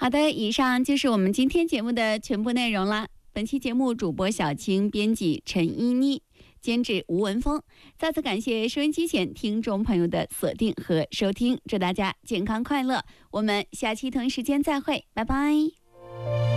好的，以上就是我们今天节目的全部内容了。本期节目主播小青，编辑陈依妮，监制吴文峰。再次感谢收音机前听众朋友的锁定和收听，祝大家健康快乐。我们下期同一时间再会，拜拜。